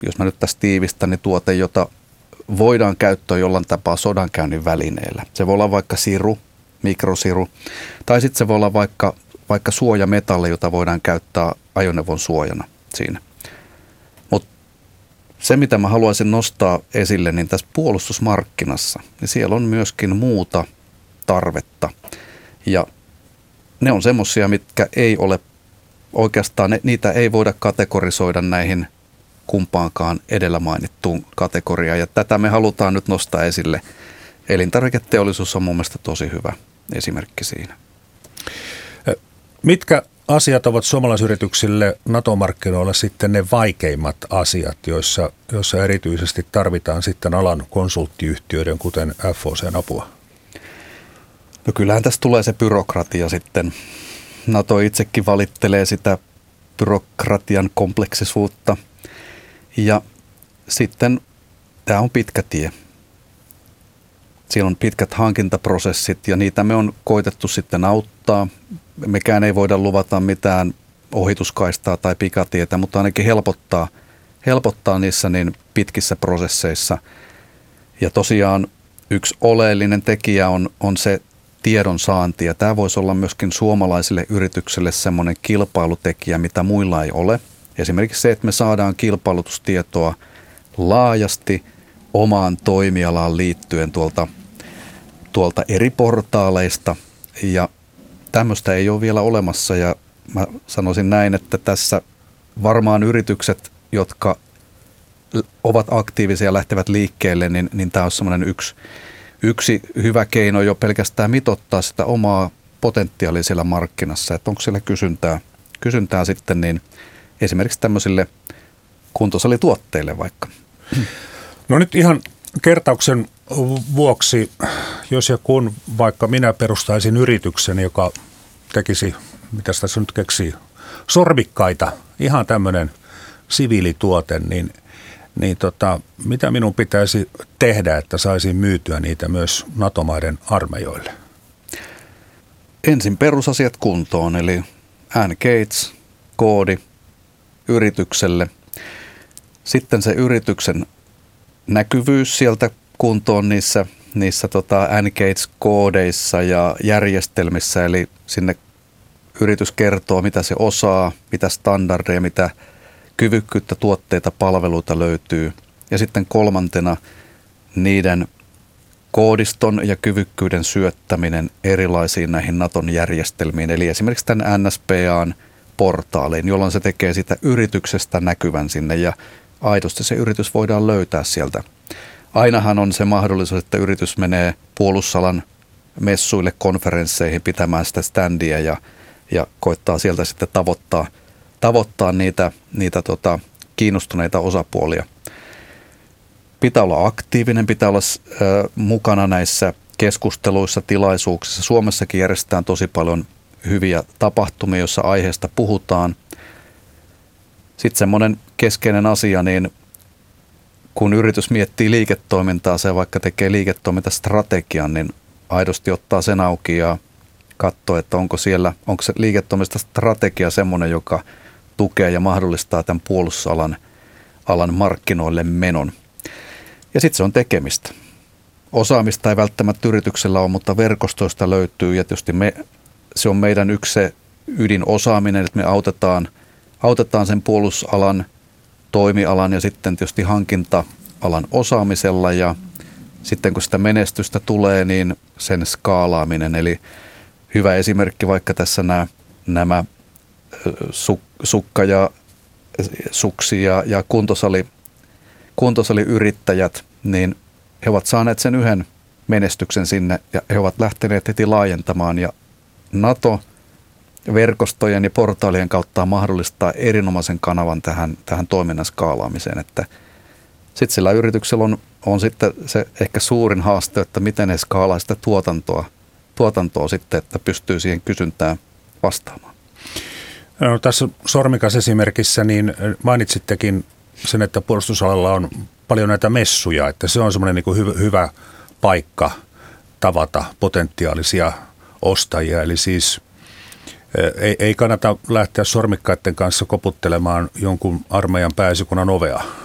jos mä nyt tässä tiivistän, niin tuote, jota voidaan käyttää jollain tapaa sodankäynnin välineellä. Se voi olla vaikka siru, mikrosiru, tai sitten se voi olla vaikka suojametalli, jota voidaan käyttää ajoneuvon suojana siinä. Mutta se, mitä mä haluaisin nostaa esille, niin tässä puolustusmarkkinassa, niin siellä on myöskin muuta tarvetta. Ja ne on semmoisia, mitkä ei ole oikeastaan, niitä ei voida kategorisoida näihin kumpaankaan edellä mainittuun kategoriaan. Ja tätä me halutaan nyt nostaa esille. Elintarviketeollisuus on mun mielestä tosi hyvä esimerkki siinä. Mitkä asiat ovat suomalaisyrityksille NATO-markkinoilla sitten ne vaikeimmat asiat, joissa erityisesti tarvitaan sitten alan konsulttiyhtiöiden, kuten FOC:n apua? No kyllähän tässä tulee se byrokratia sitten. NATO itsekin valittelee sitä byrokratian kompleksisuutta. Ja sitten tämä on pitkä tie. Siellä on pitkät hankintaprosessit ja niitä me on koitettu sitten auttaa. Mekään ei voida luvata mitään ohituskaistaa tai pikatietä, mutta ainakin helpottaa niissä niin pitkissä prosesseissa. Ja tosiaan yksi oleellinen tekijä on se tiedon saanti. Ja tämä voisi olla myöskin suomalaisille yrityksille semmoinen kilpailutekijä, mitä muilla ei ole. Esimerkiksi se, että me saadaan kilpailutustietoa laajasti omaan toimialaan liittyen tuolta eri portaaleista. Ja tämmöistä ei ole vielä olemassa ja mä sanoisin näin, että tässä varmaan yritykset, jotka ovat aktiivisia ja lähtevät liikkeelle, niin tämä on semmoinen yksi hyvä keino jo pelkästään mitoittaa sitä omaa potentiaalia siellä markkinassa, että onko siellä kysyntää sitten niin esimerkiksi tämmöisille kuntosalituotteille vaikka. No nyt ihan kertauksen vuoksi, jos ja kun vaikka minä perustaisin yrityksen, joka tekisi, mitä tässä nyt keksii, sormikkaita, ihan tämmöinen siviilituote, niin mitä minun pitäisi tehdä, että saisin myytyä niitä myös NATO-maiden armeijoille? Ensin perusasiat kuntoon, eli N-Gates, koodi yritykselle. Sitten se yrityksen näkyvyys sieltä kuntoon niissä N-Gates-koodeissa ja järjestelmissä, eli sinne yritys kertoo, mitä se osaa, mitä standardeja, mitä kyvykkyyttä, tuotteita, palveluita löytyy. Ja sitten kolmantena niiden koodiston ja kyvykkyyden syöttäminen erilaisiin näihin Naton järjestelmiin, eli esimerkiksi tämän NSPA:n portaaliin, jolloin se tekee sitä yrityksestä näkyvän sinne ja aidosti se yritys voidaan löytää sieltä. Ainahan on se mahdollisuus, että yritys menee puolustusalan messuille, konferensseihin pitämään sitä standia ja koittaa sieltä sitten tavoittaa niitä kiinnostuneita osapuolia. Pitää olla aktiivinen, pitää olla mukana näissä keskusteluissa, tilaisuuksissa. Suomessakin järjestetään tosi paljon hyviä tapahtumia, joissa aiheesta puhutaan. Sitten semmoinen keskeinen asia, niin kun yritys miettii liiketoimintaa, se vaikka tekee liiketoimintastrategian, niin aidosti ottaa sen auki ja katsoo, että onko se liiketoimintastrategia semmoinen, joka tukee ja mahdollistaa tämän puolustusalan markkinoille menon. Ja sitten se on tekemistä. Osaamista ei välttämättä yrityksellä ole, mutta verkostoista löytyy ja tietysti se on meidän yksi se ydinosaaminen, että me autetaan sen puolustusalan, toimialan ja sitten tietysti hankinta-alan osaamisella ja sitten kun sitä menestystä tulee, niin sen skaalaaminen. Eli hyvä esimerkki vaikka tässä nämä sukka ja suksi ja kuntosaliyrittäjät, niin he ovat saaneet sen yhden menestyksen sinne ja he ovat lähteneet heti laajentamaan ja NATO verkostojen ja portaalien kautta mahdollistaa erinomaisen kanavan tähän toiminnan skaalaamiseen, että sitten sillä yrityksellä on sitten se ehkä suurin haaste, että miten ne skaalaa sitä tuotantoa sitten, että pystyy siihen kysyntään vastaamaan. No, tässä sormikas esimerkissä niin mainitsittekin sen, että puolustusalalla on paljon näitä messuja, että se on semmoinen niin kuin hyvä paikka tavata potentiaalisia ostajia, eli siis ei kannata lähteä sormikkaiden kanssa koputtelemaan jonkun armeijan pääesikunnan ovea.